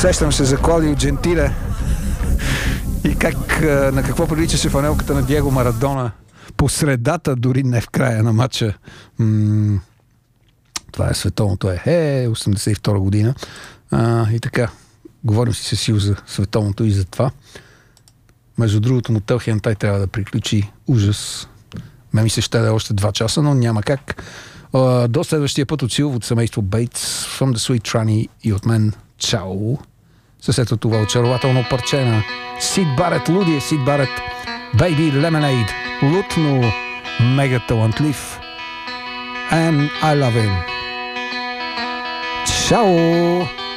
Сещам се за Клаудио Джентиле и как, на какво приличаше фанелката на Диего Марадона по средата, дори не в края на матча. Това е световното 82 година. И така, говорим си със сил за световното и за това. Между другото, Мотел Хентай трябва да приключи. Ужас. Ми се ще да е още 2 часа, но няма как. До следващия път от силовото семейство Бейтс, From the Sweet Tranny и от мен чао. С ето това очарователно парче на Сид Барет, лудия Сид Барет, Baby Lemonade, лутно, мега талантлив. And I love him. Чао!